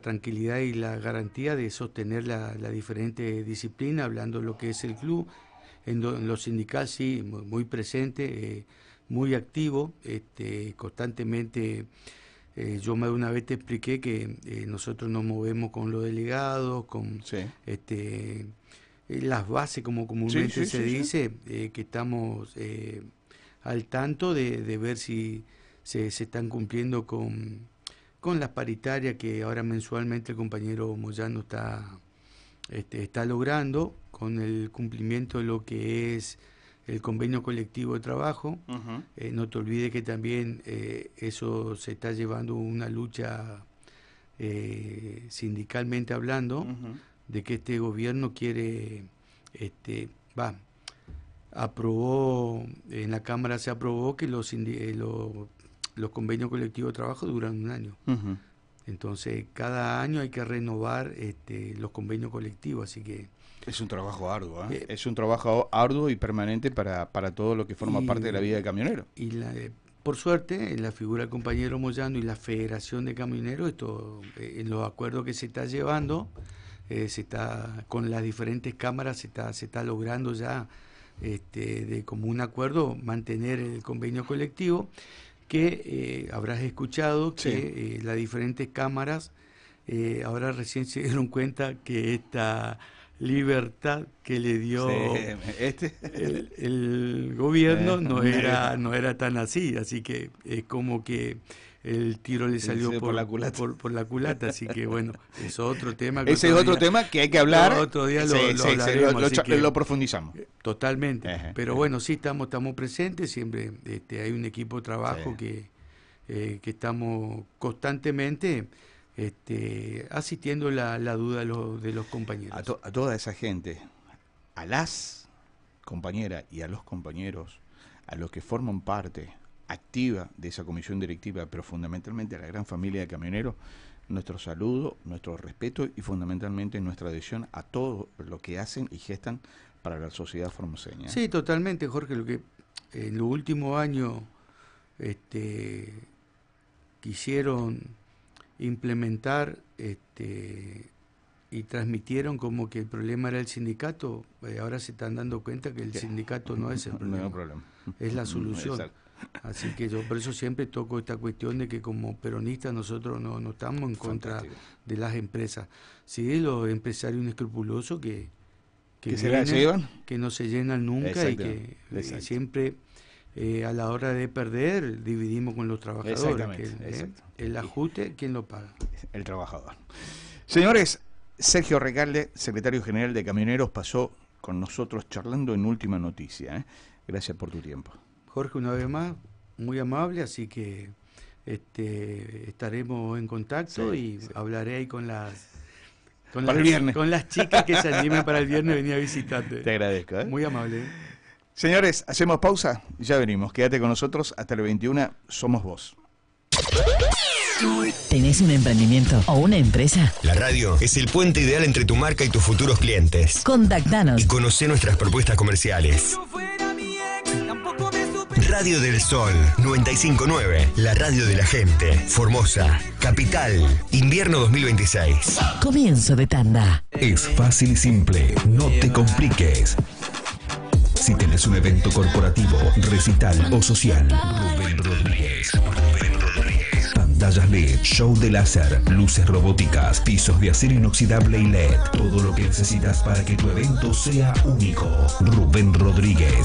tranquilidad y la garantía de sostener la diferente disciplina, hablando de lo que es el club. En lo sindical sí, muy presente, muy activo, constantemente. Yo más de una vez te expliqué que nosotros nos movemos con los delegados, con las bases, como comúnmente se dice, que estamos al tanto de ver si se están cumpliendo con las paritarias que ahora mensualmente el compañero Moyano está logrando, con el cumplimiento de lo que es el convenio colectivo de trabajo. No te olvides que también eso se está llevando una lucha sindicalmente hablando, de que este gobierno quiere, aprobó, en la Cámara se aprobó que los convenios colectivos de trabajo duran un año. Entonces, cada año hay que renovar los convenios colectivos, así que... Es un trabajo arduo, es un trabajo arduo y permanente para todo lo que forma parte de la vida del camionero. Y por suerte, en la figura del compañero Moyano y la Federación de Camioneros, en los acuerdos que se está llevando, con las diferentes cámaras se está logrando ya de común acuerdo mantener el convenio colectivo, que habrás escuchado que las diferentes cámaras ahora recién se dieron cuenta que esta libertad que le dio el gobierno no era tan así que es como que el tiro le salió por la culata, así que bueno, es otro tema. Ese es otro tema que hay que hablar. Otro día lo profundizamos. Totalmente. Pero bueno, sí, estamos presentes, siempre hay un equipo de trabajo que estamos constantemente asistiendo la duda de los compañeros. A toda esa gente, a las compañeras y a los compañeros, a los que forman parte activa de esa comisión directiva, pero fundamentalmente a la gran familia de camioneros, nuestro saludo, nuestro respeto y fundamentalmente nuestra adhesión a todo lo que hacen y gestan para la sociedad formoseña. Sí, totalmente, Jorge. Lo que en los últimos años quisieron implementar y transmitieron como que el problema era el sindicato, ahora se están dando cuenta que el sindicato no es el problema, es la solución. Así que yo por eso siempre toco esta cuestión de que como peronistas nosotros no estamos en contra de las empresas, sí, los empresarios inescrupulosos que se la llevan, que no se llenan nunca y que siempre a la hora de perder dividimos con los trabajadores, el ajuste, ¿quién lo paga? El trabajador. Señores, Sergio Recalde, secretario general de Camioneros, pasó con nosotros charlando en Última Noticia. Gracias por tu tiempo. Jorge, una vez más, muy amable, así que estaremos en contacto y hablaré ahí con las chicas que se animen para el viernes venir a visitarte. Te agradezco. Muy amable. Señores, hacemos pausa, ya venimos. Quédate con nosotros hasta la 21, somos vos. ¿Tenés un emprendimiento o una empresa? La radio es el puente ideal entre tu marca y tus futuros clientes. Contactanos y conocé nuestras propuestas comerciales. Radio del Sol 95.9, la radio de la gente. Formosa, Capital, invierno 2026. Comienzo de tanda. Es fácil y simple, no te compliques. Si tenés un evento corporativo, recital o social, Rubén Rodríguez. Pantallas LED, show de láser, luces robóticas, pisos de acero inoxidable y LED. Todo lo que necesitas para que tu evento sea único. Rubén Rodríguez.